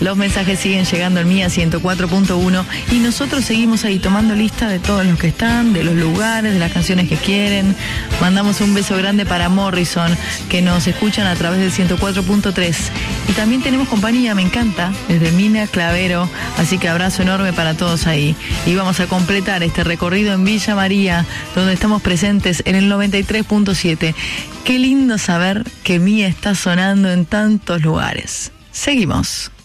Los mensajes siguen llegando al Mía 104.1 y nosotros seguimos ahí tomando lista de todos los que están, de los lugares, de las canciones que quieren. Mandamos un beso grande para Morrison, que nos escuchan a través del 104.3. Y también tenemos compañía, me encanta, desde Mina Clavero, así que abrazo enorme para todos ahí. Y vamos a completar este recorrido en Villa María, donde estamos presentes en el 93.7. Qué lindo saber que Mía está sonando en tantos lugares. Seguimos.